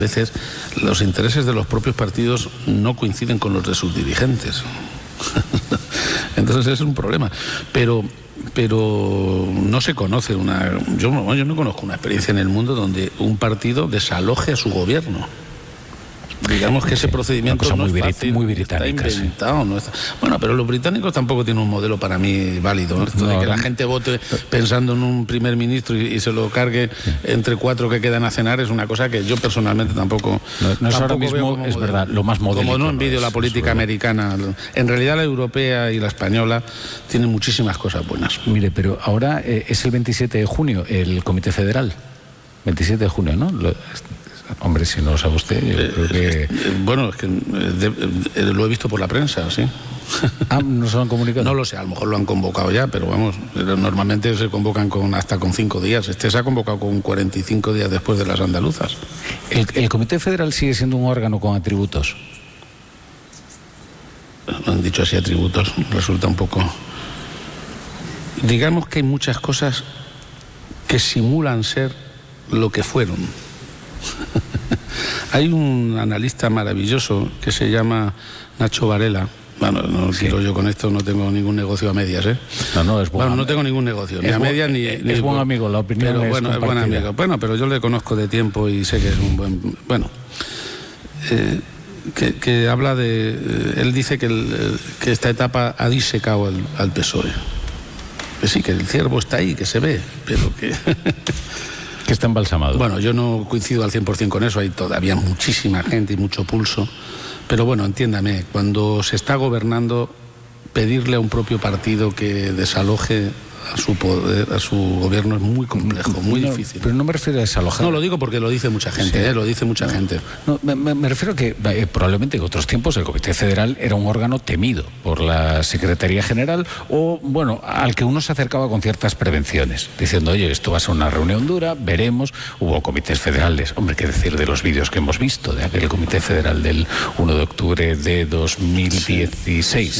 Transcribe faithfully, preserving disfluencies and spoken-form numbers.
A veces los intereses de los propios partidos no coinciden con los de sus dirigentes. Entonces es un problema. Pero, pero no se conoce una... Yo, yo no conozco una experiencia en el mundo donde un partido desaloje a su gobierno. Digamos que ese procedimiento no muy es fácil, muy británica, está inventado, sí. no está... Bueno, pero los británicos tampoco tienen un modelo para mí válido. Esto no, de que no, la gente vote pensando en un primer ministro y, y se lo cargue sí. entre cuatro que quedan a cenar es una cosa que yo personalmente tampoco... No, no es tampoco ahora mismo, es modelo. verdad, lo más modélico. Como no envidio no la política es, americana, en realidad la europea y la española tienen muchísimas cosas buenas. Mire, pero ahora eh, es el veintisiete de junio, el Comité Federal. veintisiete de junio, ¿no? Lo, Hombre, si no lo sabe usted, yo eh, creo que... Eh, bueno, es que de, de, lo he visto por la prensa, sí. Ah, ¿no se lo han comunicado? No lo sé, a lo mejor lo han convocado ya, pero vamos, normalmente se convocan con hasta con cinco días. Este se ha convocado con cuarenta y cinco días después de las andaluzas. ¿El, el Comité Federal sigue siendo un órgano con atributos? No han dicho así atributos, resulta un poco... Digamos que hay muchas cosas que simulan ser lo que fueron. Hay un analista maravilloso que se llama Nacho Varela. Bueno, no sí. quiero yo con esto, no tengo ningún negocio a medias, ¿eh? No, no, es bueno. Bueno, no tengo ningún negocio, ni a medias ni... Es, ni es buen amigo, la opinión pero es bueno, es buen amigo. Bueno, pero yo le conozco de tiempo y sé que es un buen... Bueno, eh, que, que habla de... Eh, él dice que, el, que esta etapa ha disecado al, al P S O E. Que sí, que el ciervo está ahí, que se ve, pero que... que está embalsamado. Bueno, yo no coincido al cien por cien con eso, hay todavía muchísima gente y mucho pulso, pero bueno, entiéndame, cuando se está gobernando, pedirle a un propio partido que desaloje a su poder, a su gobierno es muy complejo, muy no, difícil. Pero no me refiero a desalojar. No, lo digo porque lo dice mucha gente, sí. eh, lo dice mucha no, gente. No, me, me refiero a que eh, probablemente en otros tiempos el Comité Federal era un órgano temido por la Secretaría General o, bueno, al que uno se acercaba con ciertas prevenciones, diciendo, oye, esto va a ser una reunión dura, veremos. Hubo comités federales, hombre, qué decir de los vídeos que hemos visto de aquel Comité Federal del uno de octubre de dos mil dieciséis. Sí.